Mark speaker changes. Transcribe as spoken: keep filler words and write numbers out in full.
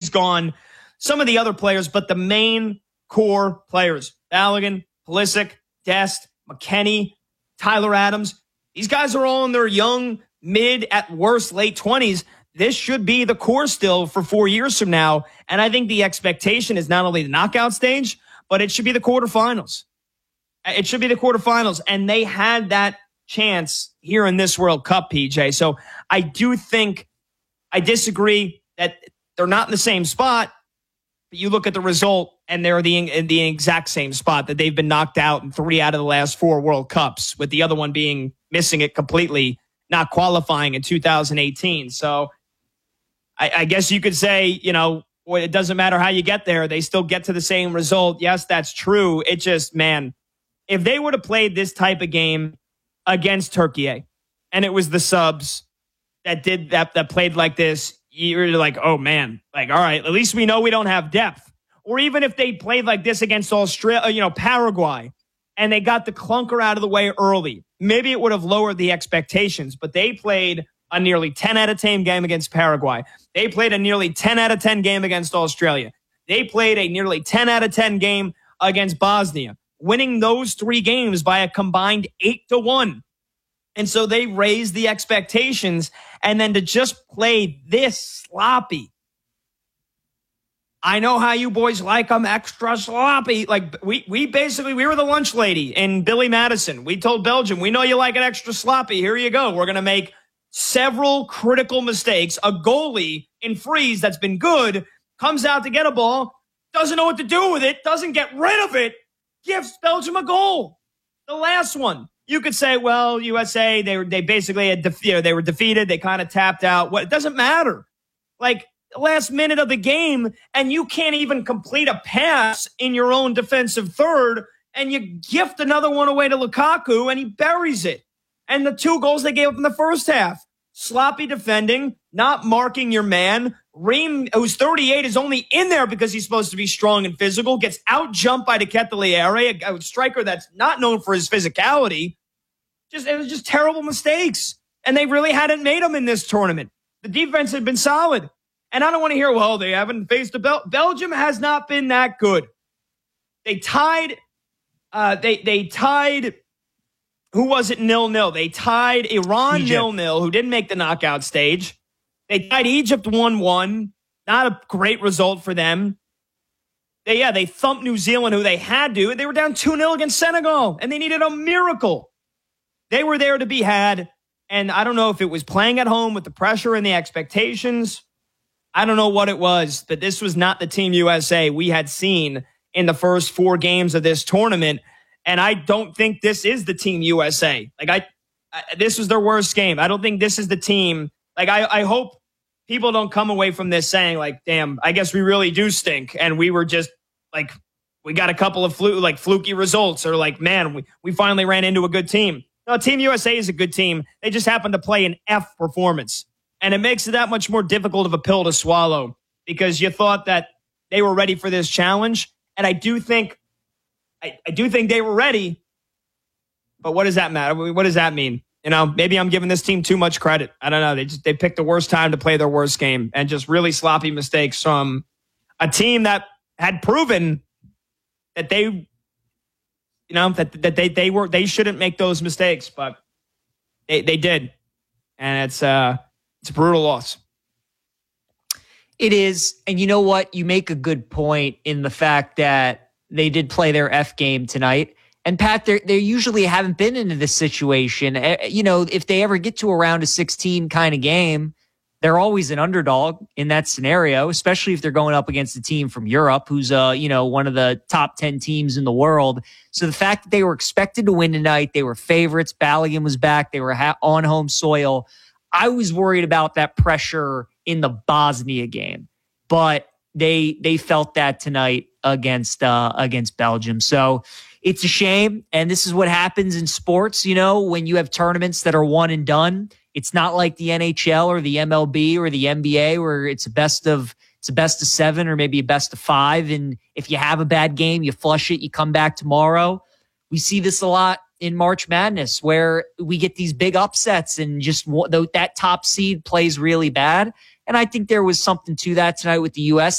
Speaker 1: Embiid's gone. Some of the other players, but the main core players, Balogun, Pulisic, Dest, McKennie, Tyler Adams, these guys are all in their young, mid, at worst, late twenties. This should be the core still for four years from now. And I think the expectation is not only the knockout stage, but it should be the quarterfinals. It should be the quarterfinals. And they had that chance here in this World Cup, P J. So I do think, I disagree that they're not in the same spot, but you look at the result and they're the, in the exact same spot, that they've been knocked out in three out of the last four World Cups, with the other one being missing it completely, not qualifying in two thousand eighteen. So I, I guess you could say, you know, it doesn't matter how you get there. They still get to the same result. Yes, that's true. It just, man, if they would have played this type of game against Turkey, and it was the subs that did that, that played like this, you're like, oh man, like, all right, at least we know we don't have depth. Or even if they played like this against Australia, you know, Paraguay, and they got the clunker out of the way early, maybe it would have lowered the expectations, but they played a nearly ten out of ten game against Paraguay. They played a nearly ten out of ten game against Australia. They played a nearly ten out of ten game against Bosnia, winning those three games by a combined eight to one. And so they raised the expectations, and then to just play this sloppy. I know how you boys like them extra sloppy. Like we, we basically, we were the lunch lady in Billy Madison. We told Belgium, we know you like it extra sloppy. Here you go. We're going to make several critical mistakes. A goalie in freeze that's been good comes out to get a ball, doesn't know what to do with it, doesn't get rid of it, gives Belgium a goal. The last one, you could say, well, U S A, they were they basically had def- you know, they were defeated, they kind of tapped out. What, it doesn't matter. Like the last minute of the game, and you can't even complete a pass in your own defensive third, and you gift another one away to Lukaku, and he buries it. And the two goals they gave up in the first half. Sloppy defending, not marking your man. Ream, who's thirty-eight, is only in there because he's supposed to be strong and physical, gets out-jumped by Nketiah, a, a striker that's not known for his physicality. Just It was just terrible mistakes. And they really hadn't made them in this tournament. The defense had been solid. And I don't want to hear, well, they haven't faced a Bel- Belgium has not been that good. They tied, uh, they, they tied... Who was it? Nil-nil. They tied Iran nil-nil, who didn't make the knockout stage. They tied Egypt one one. Not a great result for them. They, yeah, they thumped New Zealand, who they had to. They were down two nil against Senegal, and they needed a miracle. They were there to be had, and I don't know if it was playing at home with the pressure and the expectations. I don't know what it was, but this was not the Team U S A we had seen in the first four games of this tournament. And I don't think this is the Team U S A. Like I, I, this was their worst game. I don't think this is the team. Like I, I hope people don't come away from this saying like, damn, I guess we really do stink. And we were just like, we got a couple of flu, like fluky results, or like, man, we, we finally ran into a good team. No, Team U S A is a good team. They just happen to play an F performance. And it makes it that much more difficult of a pill to swallow, because you thought that they were ready for this challenge. And I do think, I, I do think they were ready, but what does that matter? What does that mean? You know, maybe I'm giving this team too much credit. I don't know. They just, they picked the worst time to play their worst game, and just really sloppy mistakes from a team that had proven that they, you know, that, that they, they were, they shouldn't make those mistakes, but they, they did. And it's, uh, it's a brutal loss.
Speaker 2: It is. And you know what? You make a good point in the fact that they did play their F game tonight. And Pat, they they usually haven't been into this situation. You know, if they ever get to a round of sixteen kind of game, they're always an underdog in that scenario, especially if they're going up against a team from Europe, who's, uh, you know, one of the top ten teams in the world. So the fact that they were expected to win tonight, they were favorites. Balogun was back. They were ha- on home soil. I was worried about that pressure in the Bosnia game, but they they felt that tonight against uh, against Belgium. So it's a shame. And this is what happens in sports, you know, when you have tournaments that are one and done. It's not like the N H L or the M L B or the N B A, where it's a best of it's a best of seven or maybe a best of five. And if you have a bad game, you flush it, you come back tomorrow. We see this a lot in March Madness, where we get these big upsets and just that top seed plays really bad. And I think there was something to that tonight with the U S